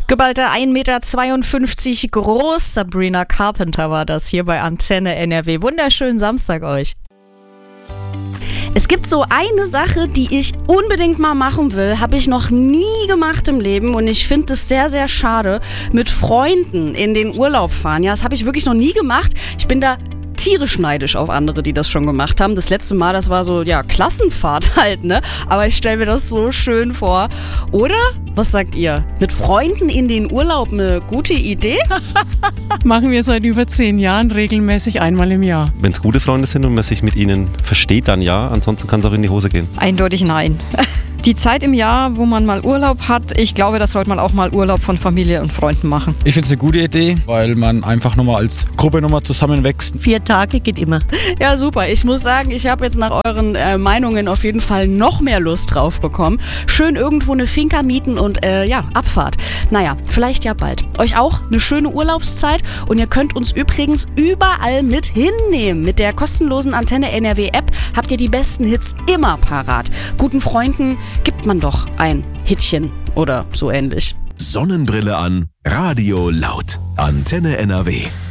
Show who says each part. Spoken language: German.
Speaker 1: Geballte 1,52 Meter groß. Sabrina Carpenter war das hier bei Antenne NRW. Wunderschönen Samstag euch. Es gibt so eine Sache, die ich unbedingt mal machen will, habe ich noch nie gemacht im Leben und ich finde es sehr, sehr schade, mit Freunden in den Urlaub fahren. Ja, das habe ich wirklich noch nie gemacht. Ich bin da tierisch neidisch auf andere, die das schon gemacht haben. Das letzte Mal, das war so, ja, Klassenfahrt halt, ne? Aber ich stelle mir das so schön vor. Oder? Was sagt ihr? Mit Freunden in den Urlaub eine gute Idee?
Speaker 2: Machen wir seit über 10 Jahren regelmäßig einmal im Jahr.
Speaker 3: Wenn es gute Freunde sind und man sich mit ihnen versteht, dann ja. Ansonsten kann es auch in die Hose gehen.
Speaker 4: Eindeutig nein. Die Zeit im Jahr, wo man mal Urlaub hat, ich glaube, das sollte man auch mal Urlaub von Familie und Freunden machen.
Speaker 5: Ich finde es eine gute Idee, weil man einfach nochmal als Gruppe nochmal zusammenwächst.
Speaker 6: 4 Tage geht immer.
Speaker 1: Ja, super. Ich muss sagen, ich habe jetzt nach euren Meinungen auf jeden Fall noch mehr Lust drauf bekommen. Schön irgendwo eine Finca mieten und Abfahrt. Naja, vielleicht ja bald. Euch auch eine schöne Urlaubszeit und ihr könnt uns übrigens überall mit hinnehmen. Mit der kostenlosen Antenne NRW App habt ihr die besten Hits immer parat. Guten Freunden gibt man doch ein Hittchen oder so ähnlich.
Speaker 7: Sonnenbrille an, Radio laut. Antenne NRW.